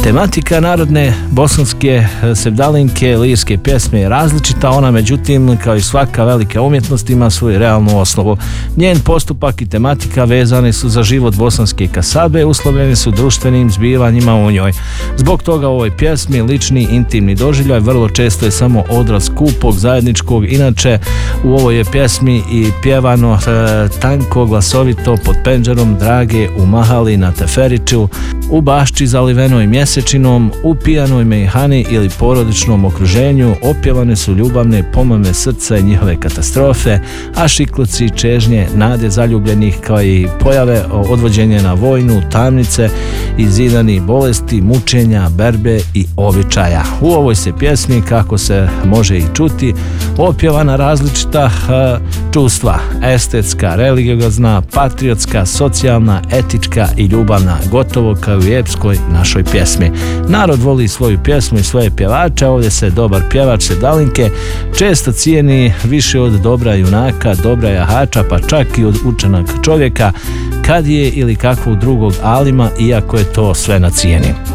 Tematika narodne bosanske sevdalinke, lirske pjesme je različita, ona međutim kao i svaka velika umjetnost ima svoju realnu osnovu. Njen postupak i tematika vezani su za život bosanske kasabe, uslovljeni su društvenim zbivanjima u njoj. Zbog toga u ovoj pjesmi lični intimni doživljaj vrlo često je samo odraz skupog zajedničkog, inače u ovoj je pjesmi i pjevano tanko, glasovito, pod penđerom drage u mahali na teferiću, u bašči zalivenoj mjesečinom, u pijanoj mejhani ili porodičnom okruženju. Opjevane su ljubavne pomame srca i njihove katastrofe, a šikluci, čežnje, nade zaljubljenih kao i pojave odvođenja na vojnu, tamnice, izidani bolesti, mučenja, berbe i običaja. U ovoj se pjesmi, kako se može i čuti, opjevana različita čustva: estetska, religiozna, patriotska, socijalna, etička i ljubavna, gotovo kao i epskoj našoj pjesmi. Narod voli svoju pjesmu i svoje pjevače, ovdje se dobar pjevač sevdalinke često cijeni više od dobra junaka, dobra jahača, pa čak i od učenog čovjeka, kad je ili kakvog drugog alima, iako je to sve na cijeni.